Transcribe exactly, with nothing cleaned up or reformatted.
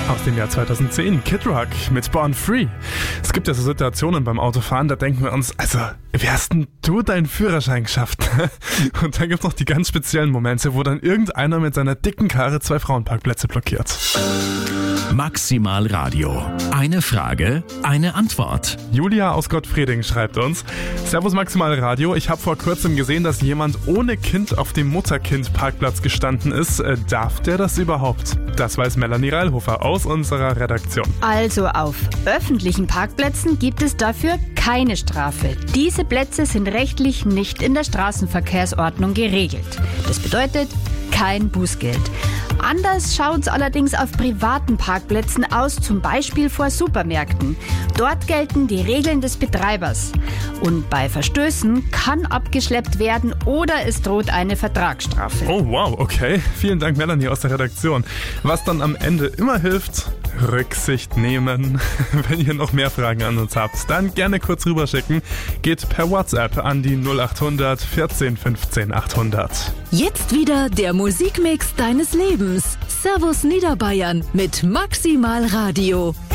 Aus dem Jahr zweitausendzehn, Kid Rock mit Born Free. Es gibt ja so Situationen beim Autofahren, da denken wir uns, also, wie hast denn du deinen Führerschein geschafft? Und dann gibt es noch die ganz speziellen Momente, wo dann irgendeiner mit seiner dicken Karre zwei Frauenparkplätze blockiert. Maximal Radio. Eine Frage, eine Antwort. Julia aus Gottfrieding schreibt uns: Servus Maximal Radio, ich habe vor kurzem gesehen, dass jemand ohne Kind auf dem Mutter-Kind-Parkplatz gestanden ist. Äh, darf der das überhaupt? Das weiß Melanie Reilhofer aus unserer Redaktion. Also auf öffentlichen Parkplätzen gibt es dafür keine Strafe. Diese Plätze sind rechtlich nicht in der Straßenverkehrsordnung geregelt. Das bedeutet kein Bußgeld. Anders schaut es allerdings auf privaten Parkplätzen aus, zum Beispiel vor Supermärkten. Dort gelten die Regeln des Betreibers. Und bei Verstößen kann abgeschleppt werden oder es droht eine Vertragsstrafe. Oh wow, okay. Vielen Dank Melanie aus der Redaktion. Was dann am Ende immer hilft: Rücksicht nehmen. Wenn ihr noch mehr Fragen an uns habt, dann gerne kurz rüberschicken. Geht per WhatsApp an die null acht hundert vierzehn fünfzehn achthundert. Jetzt wieder der Musikmix deines Lebens. Servus Niederbayern mit Maximal Radio.